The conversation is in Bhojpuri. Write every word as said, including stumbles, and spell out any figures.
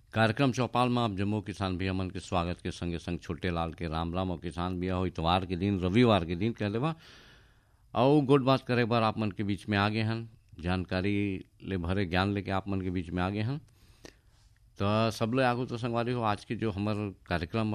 कार्यक्रम चौपाल में आप जम्मू किसान भैया मन के स्वागत के संगे संग छोटे लाल के राम राम और किसान भैया हो इतवार के दिन रविवार के दिन कह लेवा और गुड बात करे बार आप मन के बीच में आगे हैं जानकारी ले भरे ज्ञान लेके आप मन के बीच में आगे हैं तो सब लोग आगू तो संगवारी हो आज के जो हमारे कार्यक्रम